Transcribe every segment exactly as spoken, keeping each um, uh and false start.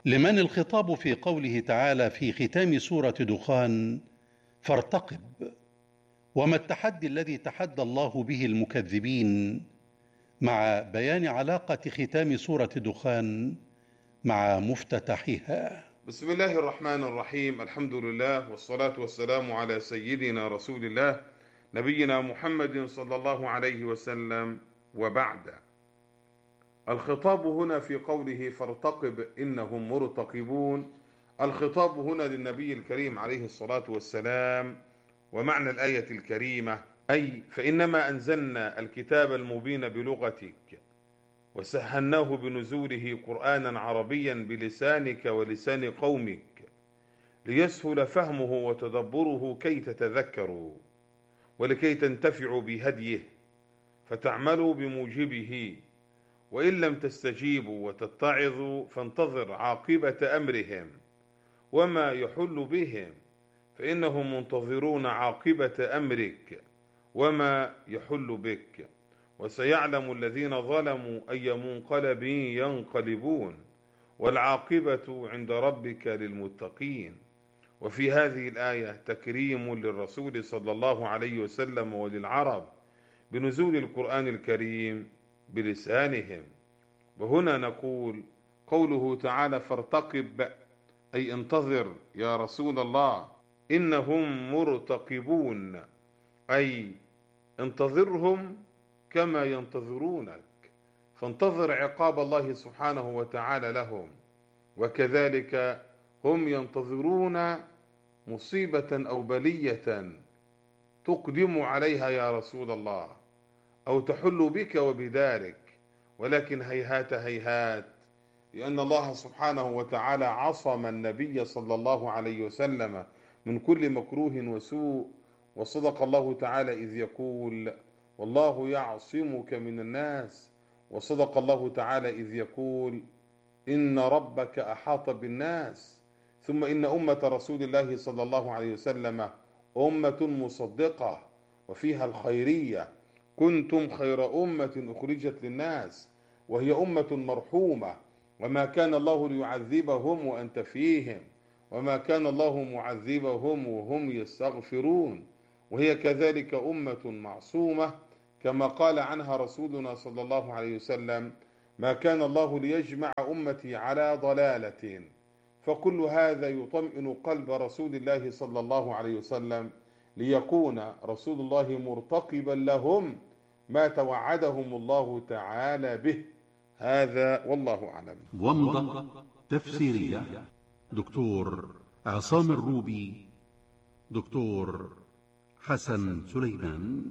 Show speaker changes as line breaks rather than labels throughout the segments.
لمن الخطاب في قوله تعالى في ختام سورة دخان فارتقب؟ وما التحدي الذي تحدى الله به المكذبين مع بيان علاقة ختام سورة دخان مع مفتتحها؟
بسم الله الرحمن الرحيم. الحمد لله والصلاة والسلام على سيدنا رسول الله نبينا محمد صلى الله عليه وسلم، وبعد. الخطاب هنا في قوله فارتقب إنهم مرتقبون، الخطاب هنا للنبي الكريم عليه الصلاة والسلام. ومعنى الآية الكريمة أي فإنما أنزلنا الكتاب المبين بلغتك وسهلناه بنزوله قرآنا عربيا بلسانك ولسان قومك ليسهل فهمه وتدبره كي تتذكروا ولكي تنتفعوا بهديه فتعملوا بموجبه، وإن لم تستجيبوا وتتعظوا فانتظر عاقبة أمرهم وما يحل بهم، فإنهم منتظرون عاقبة أمرك وما يحل بك، وسيعلم الذين ظلموا أي منقلب ينقلبون، والعاقبة عند ربك للمتقين. وفي هذه الآية تكريم للرسول صلى الله عليه وسلم وللعرب بنزول القرآن الكريم بلسانهم. وهنا نقول قوله تعالى فارتقب أي انتظر يا رسول الله، إنهم مرتقبون أي انتظرهم كما ينتظرونك، فانتظر عقاب الله سبحانه وتعالى لهم، وكذلك هم ينتظرون مصيبة أو بلية تقدم عليها يا رسول الله أو تحل بك وبدارك، ولكن هيهات هيهات، لأن الله سبحانه وتعالى عصم النبي صلى الله عليه وسلم من كل مكروه وسوء. وصدق الله تعالى إذ يقول والله يعصمك من الناس، وصدق الله تعالى إذ يقول إن ربك أحاط بالناس. ثم إن أمة رسول الله صلى الله عليه وسلم أمة مصدقة وفيها الخيرية، كنتم خير أمة أخرجت للناس، وهي أمة مرحومة، وما كان الله ليعذبهم وأنت فيهم، وما كان الله معذبهم وهم يستغفرون، وهي كذلك أمة معصومة كما قال عنها رسولنا صلى الله عليه وسلم ما كان الله ليجمع أمتي على ضلالة. فكل هذا يطمئن قلب رسول الله صلى الله عليه وسلم ليكون رسول الله مرتقبا لهم ما توعدهم الله تعالى به. هذا والله أعلم.
ومضة تفسيرية دكتور عصام الروبي، دكتور حسن سليمان.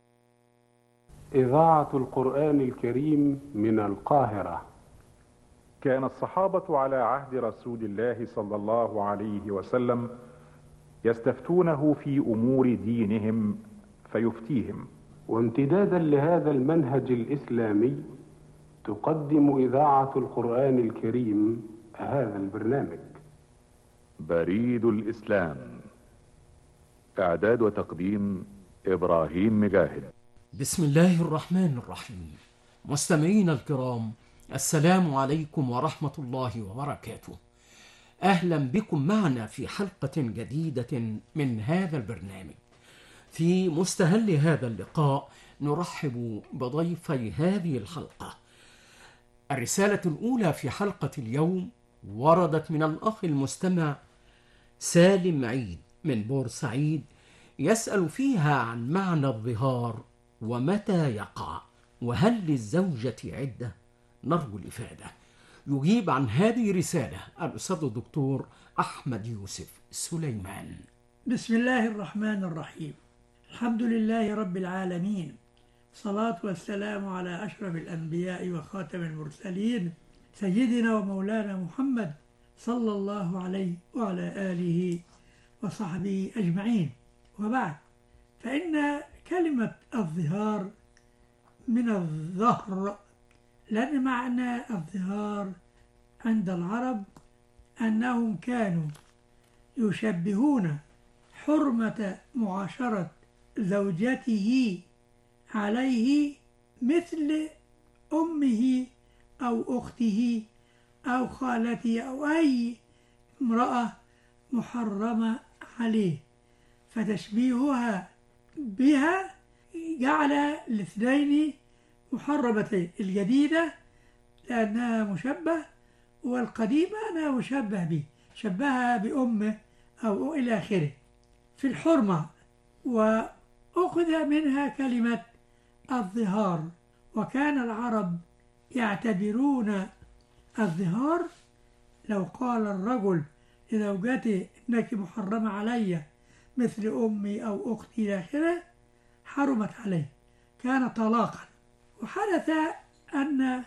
إذاعة القرآن الكريم من القاهرة.
كان الصحابة على عهد رسول الله صلى الله عليه وسلم يستفتونه في أمور دينهم فيفتيهم،
وامتدادا لهذا المنهج الإسلامي تقدم إذاعة القرآن الكريم هذا البرنامج.
بريد الإسلام، إعداد وتقديم إبراهيم مجاهد.
بسم الله الرحمن الرحيم. مستمعين الكرام، السلام عليكم ورحمة الله وبركاته. أهلا بكم معنا في حلقة جديدة من هذا البرنامج. في مستهل هذا اللقاء نرحب بضيفي هذه الحلقة. الرسالة الأولى في حلقة اليوم وردت من الأخ المستمع سالم عيد من بورسعيد، يسأل فيها عن معنى الظهار ومتى يقع، وهل للزوجة عدة؟ نرجو الإفادة. يجيب عن هذه الرسالة الأستاذ الدكتور أحمد يوسف سليمان.
بسم الله الرحمن الرحيم. الحمد لله رب العالمين، صلاة والسلام على أشرف الأنبياء وخاتم المرسلين سيدنا ومولانا محمد صلى الله عليه وعلى آله وصحبه أجمعين، وبعد، فإن كلمة الظهار من الظهر، لأن معنى الظهار عند العرب أنهم كانوا يشبهون حرمة معاشرة زوجته عليه مثل أمه أو أخته أو خالته أو أي امرأة محرمة عليه، فتشبيهها بها جعل الاثنين محرمتين، الجديدة لأنها مشبه والقديمة أنها مشبه به، شبهها بأمه أو إلى آخره في الحرمة. وأخذ منها كلمة الظهار، وكان العرب يعتبرون الظهار لو قال الرجل لزوجته إنك محرمة علي مثل أمي أو أختي إلى آخره حرمت عليه، كان طلاقا. وحدث أن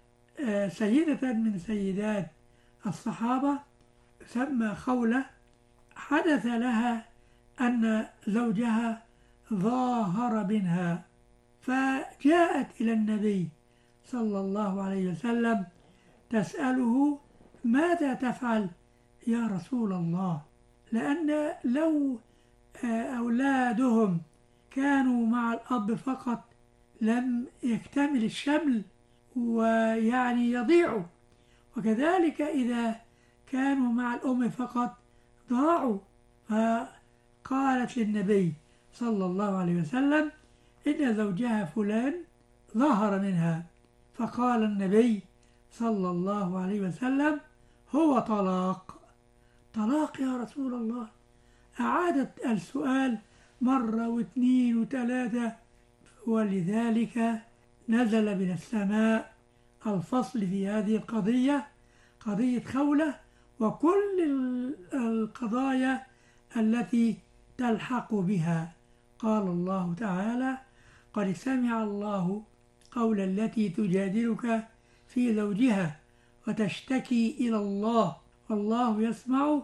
سيدة من سيدات الصحابة تسمى خولة حدث لها أن زوجها ظاهر منها، فجاءت إلى النبي صلى الله عليه وسلم تسأله ماذا تفعل يا رسول الله، لأن لو أولادهم كانوا مع الأب فقط لم يكتمل الشمل ويعني يضيعوا، وكذلك إذا كانوا مع الأم فقط ضاعوا. فقالت للنبي صلى الله عليه وسلم إن زوجها فلان ظهر منها، فقال النبي صلى الله عليه وسلم هو طلاق. طلاق يا رسول الله؟ أعادت السؤال مرة واثنين وثلاثة، ولذلك نزل من السماء الفصل في هذه القضية، قضية خولة وكل القضايا التي تلحق بها. قال الله تعالى قد سمع الله قول التي تجادلك في زوجها وتشتكي إلى الله والله يسمع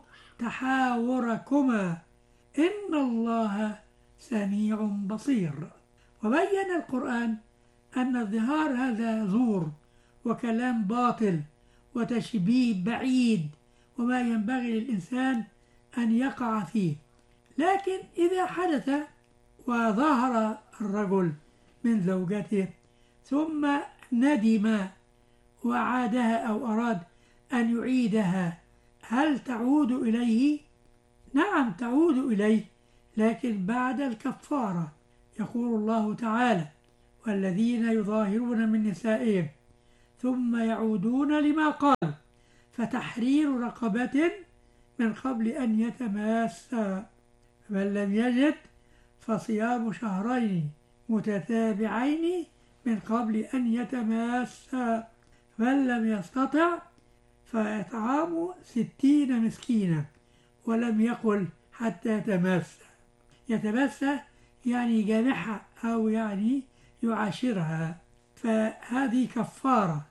تحاوركما إن الله سميع بصير. وبين القرآن أن الظهار هذا زور وكلام باطل وتشبيه بعيد وما ينبغي للإنسان أن يقع فيه، لكن إذا حدث وظهر الرجل من زوجته ثم ندم وعادها أو أراد أن يعيدها، هل تعود إليه؟ نعم تعود إليه، لكن بعد الكفارة. يقول الله تعالى والذين يظاهرون من نسائهم ثم يعودون لما قالوا فتحرير رقبة من قبل أن يتماسا، فمن لم يجد فصيام شهرين متتابعين من قبل أن يتماسا، من لم يستطع فإطعام ستين مسكينا، ولم يقل حتى يتماسا. يتماسا يعني جامعها أو يعني يعاشرها، فهذه كفارة.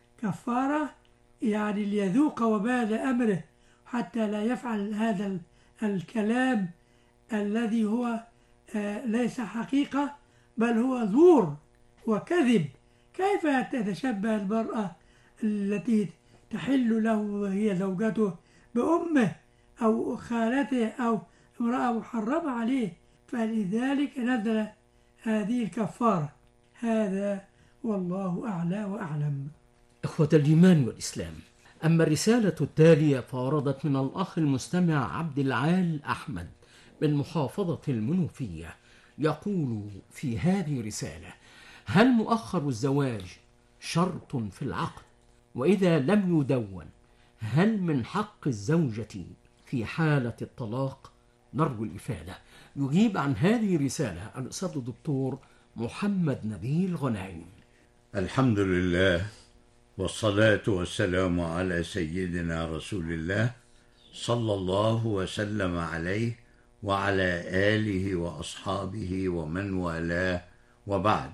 كفارة يعني ليذوق وبال أمره حتى لا يفعل هذا الكلام الذي هو ليس حقيقة بل هو زور وكذب. كيف تتشبه المرأة التي تحل له وهي زوجته بأمه أو خالته أو امرأة محرمة عليه؟ فلذلك نزل هذه الكفارة. هذا والله أعلى وأعلم.
إخوة الإيمان والإسلام، أما الرسالة التالية فوردت من الأخ المستمع عبد العال أحمد من محافظة المنوفية، يقول في هذه الرسالة: هل مؤخر الزواج شرط في العقد؟ وإذا لم يدون هل من حق الزوجة في حالة الطلاق؟ نرجو الإفادة. يجيب عن هذه الرسالة الأستاذ الدكتور محمد نبيل غنايم.
الحمد لله والصلاة والسلام على سيدنا رسول الله صلى الله وسلم عليه وعلى آله وأصحابه ومن والاه، وبعد،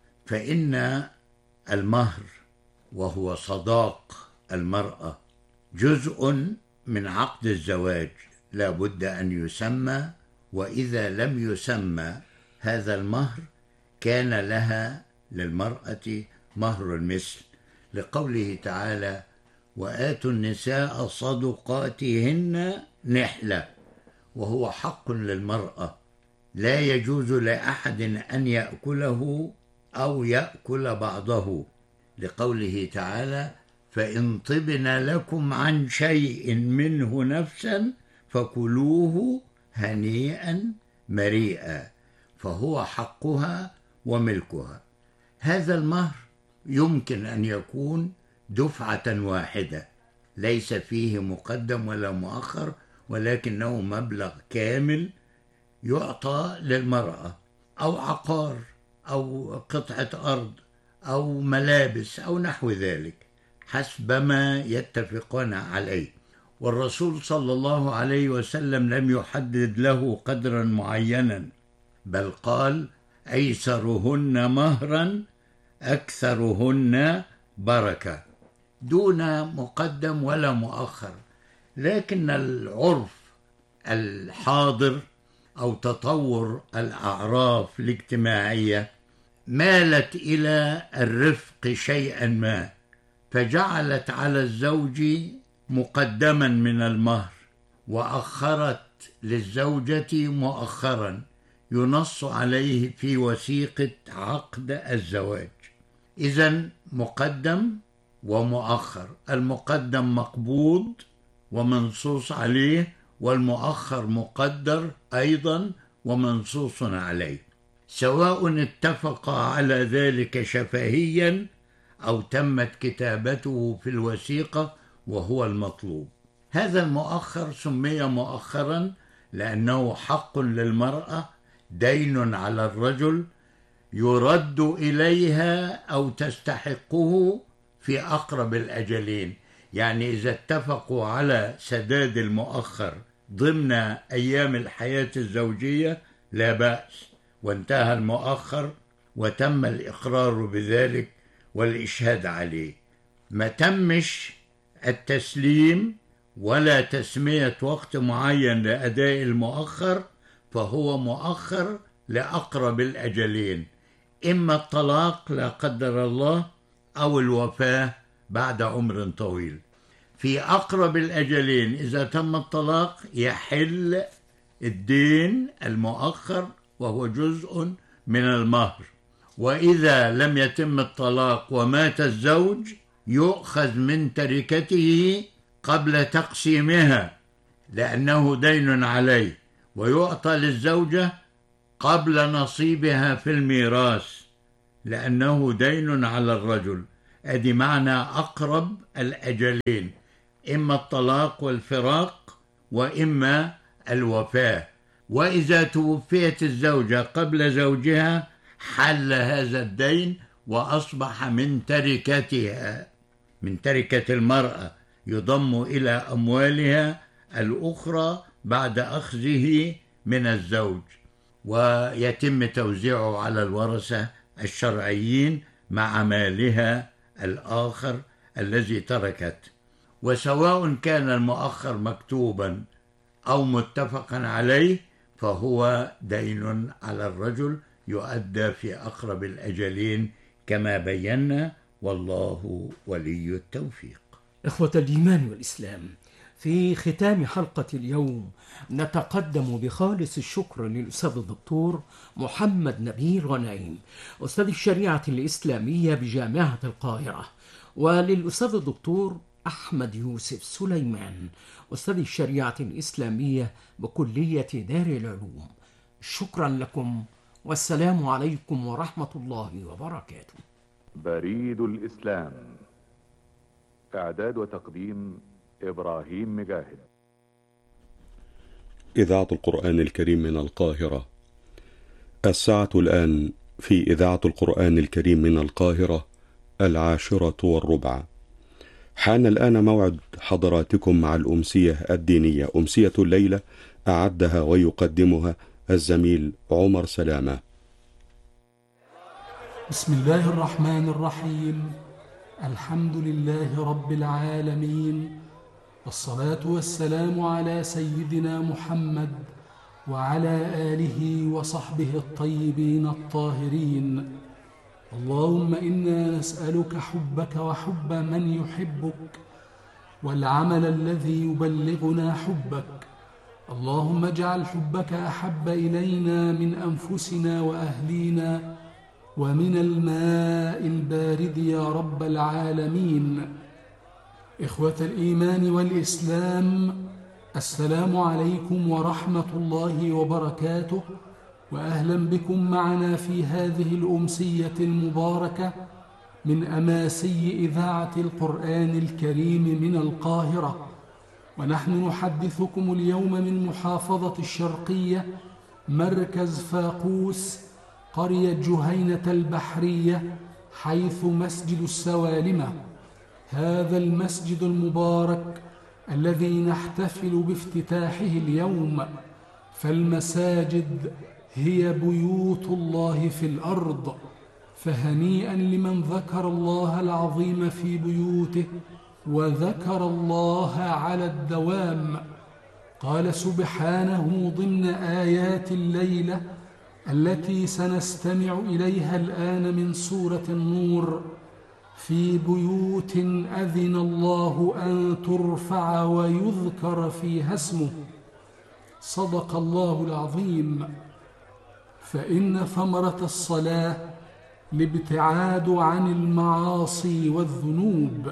فإن المهر وهو صداق المرأة جزء من عقد الزواج لا بد أن يسمى، وإذا لم يسمى هذا المهر كان لها للمرأة مهر المثل، لقوله تعالى: وآتوا النساء صدقاتهن نحلة، وهو حق للمرأة لا يجوز لأحد أن يأكله أو يأكل بعضه، لقوله تعالى: فإن طبن لكم عن شيء منه نفسا فكلوه هنيئا مريئا، فهو حقها وملكها. هذا المهر يمكن أن يكون دفعة واحدة، ليس فيه مقدم ولا مؤخر، ولكنه مبلغ كامل يعطى للمرأة، أو عقار أو قطعة أرض أو ملابس أو نحو ذلك حسب ما يتفقون عليه. والرسول صلى الله عليه وسلم لم يحدد له قدرا معينا، بل قال: أيسرهن مهرا أكثرهن بركة، دون مقدم ولا مؤخر. لكن العرف الحاضر أو تطور الأعراف الاجتماعية مالت إلى الرفق شيئا ما، فجعلت على الزوج مقدما من المهر، وأخرت للزوجة مؤخرا ينص عليه في وثيقة عقد الزواج. إذن مقدم ومؤخر، المقدم مقبوض ومنصوص عليه، والمؤخر مقدر أيضا ومنصوص عليه، سواء اتفق على ذلك شفهيا أو تمت كتابته في الوثيقة وهو المطلوب. هذا المؤخر سمي مؤخرا لأنه حق للمرأة، دين على الرجل يرد إليها أو تستحقه في أقرب الأجلين. يعني إذا اتفقوا على سداد المؤخر ضمن أيام الحياة الزوجية لا بأس، وانتهى المؤخر وتم الإقرار بذلك والإشهاد عليه. ما تمش التسليم ولا تسمية وقت معين لأداء المؤخر، فهو مؤخر لأقرب الأجلين، إما الطلاق لا قدر الله أو الوفاة بعد عمر طويل. في أقرب الأجلين إذا تم الطلاق يحل الدين المؤخر وهو جزء من المهر، وإذا لم يتم الطلاق ومات الزوج يؤخذ من تركته قبل تقسيمها لأنه دين عليه، ويعطى للزوجة قبل نصيبها في الميراث لأنه دين على الرجل. أدي معنى أقرب الأجلين، إما الطلاق والفراق وإما الوفاة. وإذا توفيت الزوجة قبل زوجها حل هذا الدين وأصبح من تركتها، من تركة المرأة، يضم إلى أموالها الأخرى بعد أخذه من الزوج، ويتم توزيعه على الورثة الشرعيين مع مالها الآخر الذي تركت. وسواء كان المؤخر مكتوبا أو متفقا عليه فهو دين على الرجل يؤدى في أقرب الأجلين كما بينا، والله ولي التوفيق.
إخوة الإيمان والإسلام، في ختام حلقة اليوم نتقدم بخالص الشكر للأستاذ الدكتور محمد نبيل غنيم، أستاذ الشريعة الإسلامية بجامعة القاهرة، وللأستاذ الدكتور أحمد يوسف سليمان، أستاذ الشريعة الإسلامية بكلية دار العلوم. شكرا لكم، والسلام عليكم ورحمة الله وبركاته.
بريد الإسلام، إعداد وتقديم إبراهيم مجاهد.
إذاعة القرآن الكريم من القاهرة. الساعة الآن في إذاعة القرآن الكريم من القاهرة العاشرة والربع. حان الآن موعد حضراتكم مع الأمسية الدينية، أمسية الليلة أعدها ويقدمها الزميل عمر سلامة.
بسم الله الرحمن الرحيم. الحمد لله رب العالمين، والصلاة والسلام على سيدنا محمد وعلى آله وصحبه الطيبين الطاهرين. اللهم إنا نسألك حبك وحب من يحبك، والعمل الذي يبلغنا حبك. اللهم اجعل حبك أحب إلينا من أنفسنا وأهلينا ومن الماء البارد يا رب العالمين. إخوة الإيمان والإسلام، السلام عليكم ورحمة الله وبركاته، وأهلا بكم معنا في هذه الأمسية المباركة من أماسي إذاعة القرآن الكريم من القاهرة. ونحن نحدثكم اليوم من محافظة الشرقية، مركز فاقوس، قرية جهينة البحرية، حيث مسجد السوالمة. هذا المسجد المبارك الذي نحتفل بافتتاحه اليوم، فالمساجد هي بيوت الله في الأرض، فهنيئا لمن ذكر الله العظيم في بيوته وذكر الله على الدوام. قال سبحانه ضمن آيات الليلة التي سنستمع إليها الآن من سورة النور: في بيوت أذن الله أن ترفع ويذكر فيها اسمه. صدق الله العظيم. فإن ثمرة الصلاة الابتعاد عن المعاصي والذنوب،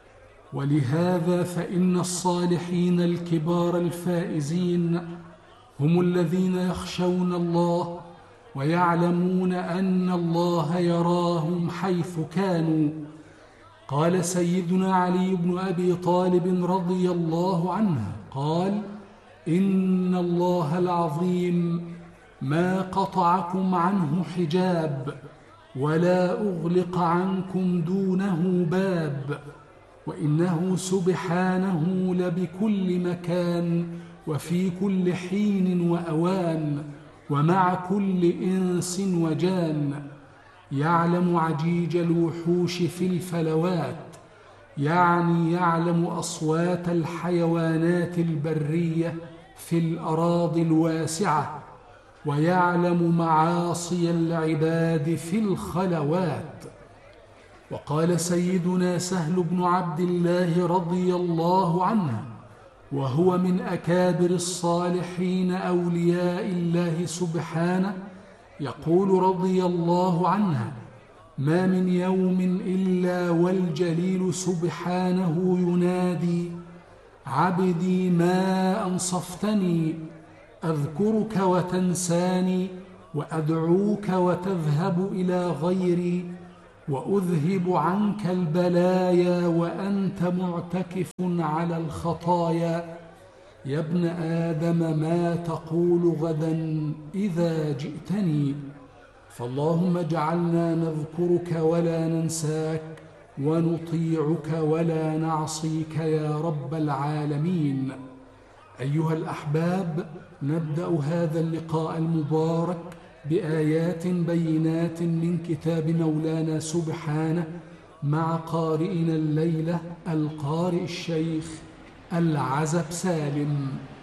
ولهذا فإن الصالحين الكبار الفائزين هم الذين يخشون الله ويعلمون أن الله يراهم حيث كانوا. قال سيدنا علي بن أبي طالب رضي الله عنه قال: إن الله العظيم ما قطعكم عنه حجاب ولا أغلق عنكم دونه باب، وإنه سبحانه لبكل مكان وفي كل حين وأوان ومع كل إنس وجان. يعلم عجيج الوحوش في الفلوات، يعني يعلم أصوات الحيوانات البرية في الأراضي الواسعة، ويعلم معاصي العباد في الخلوات. وقال سيدنا سهل بن عبد الله رضي الله عنه، وهو من أكابر الصالحين أولياء الله سبحانه، يقول رضي الله عنه: ما من يوم إلا والجليل سبحانه ينادي: عبدي ما أنصفتني، أذكرك وتنساني، وأدعوك وتذهب إلى غيري، وأذهب عنك البلايا وأنت معتكف على الخطايا. يا ابن آدم ما تقول غدا إذا جئتني؟ فاللهم اجعلنا نذكرك ولا ننساك، ونطيعك ولا نعصيك يا رب العالمين. أيها الأحباب، نبدأ هذا اللقاء المبارك بآيات بينات من كتاب مولانا سبحانه مع قارئنا الليلة القارئ الشيخ العزب سالم.